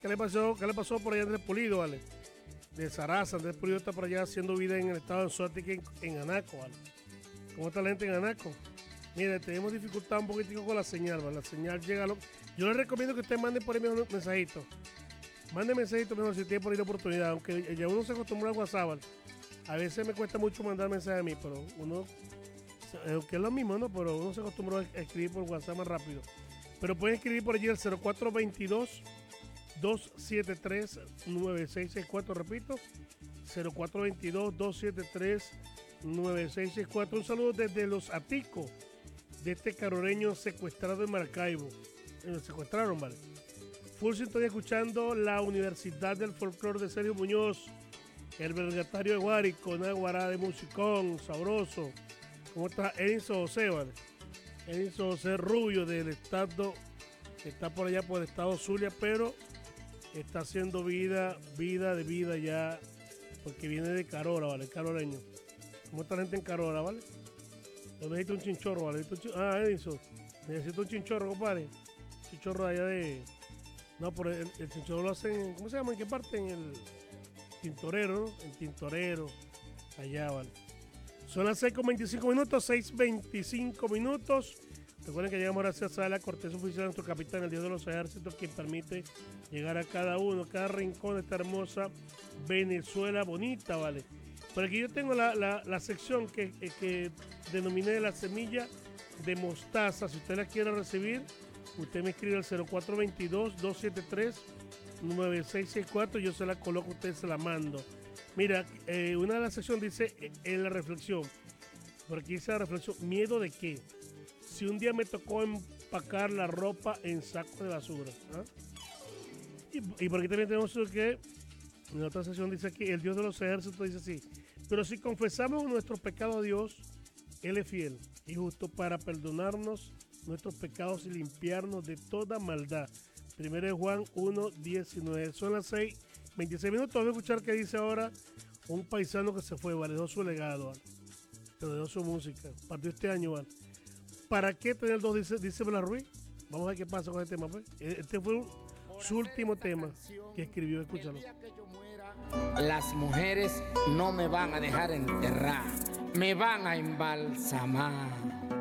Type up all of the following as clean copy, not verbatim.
¿Qué le pasó por allá a Andrés Pulido, vale? De Sarasa, Andrés Pulido está por allá haciendo vida en el estado de Anzoátegui, en Anaco, ¿vale? ¿Cómo está la gente en Anaco? Mire, tenemos dificultad un poquitico con la señal, ¿vale? La señal llega a lo... Yo les recomiendo que ustedes manden por ahí mejor mensajitos. Manden mensajitos mejor si tienen por ahí la oportunidad, aunque ya uno se acostumbra a WhatsApp, ¿vale? A veces me cuesta mucho mandar mensajes a mí, pero uno... Aunque es lo mismo, ¿no? Pero uno se acostumbró a escribir por WhatsApp más rápido. Pero pueden escribir por allí el 0422-273-9664, repito, 0422-273-9664. Un saludo desde Los Aticos, de este caroreño secuestrado en Maracaibo. Secuestraron, ¿vale? Full sintonía escuchando la Universidad del Folclore de Sergio Muñoz, el vergatario de Guárico, una guará de musicón, sabroso. ¿Cómo está Enzo José, vale? Enzo José Rubio del estado, que está por allá por el estado Zulia, pero está haciendo vida ya, porque viene de Carora, ¿vale? Caroreño. ¿Cómo está la gente en Carora, vale? Yo necesito un chinchorro, ¿vale? Enzo, necesito un chinchorro, compadre. Chinchorro allá de... No, pero el chinchorro lo hacen, ¿cómo se llama? ¿En qué parte? En el Tintorero, ¿no? En Tintorero, allá, vale. Son las 6:25 minutos, 6:25 minutos. Recuerden que llegamos gracias a la cortesía oficial de nuestro capitán, el Dios de los Ejércitos, quien permite llegar a cada uno, cada rincón de esta hermosa Venezuela bonita, ¿vale? Por aquí yo tengo la sección que denominé la semilla de mostaza. Si usted la quiere recibir, usted me escribe al 0422-273-9664. Yo se la coloco, usted se la mando. Mira, una de las secciones dice en la reflexión, por aquí dice la reflexión, ¿miedo de qué? Si un día me tocó empacar la ropa en saco de basura. ¿Ah? Y por aquí también tenemos que, en la otra sección dice aquí, el Dios de los Ejércitos dice así, pero si confesamos nuestros pecados a Dios, Él es fiel y justo para perdonarnos nuestros pecados y limpiarnos de toda maldad. 1 Juan 1:19. Son las 6:26 minutos. Vamos a escuchar qué dice ahora un paisano que se fue, ¿vale? Dejó su legado, ¿vale? Pero dejó su música. Partió este año, ¿vale? ¿Para qué tener dos? Dice Blas Ruiz. Vamos a ver qué pasa con este tema, pues. Este fue su último tema que escribió. Escúchalo. Las mujeres no me van a dejar enterrar, me van a embalsamar.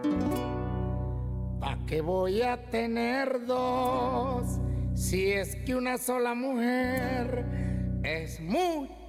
¿Para qué voy a tener dos? Si es que una sola mujer es mucho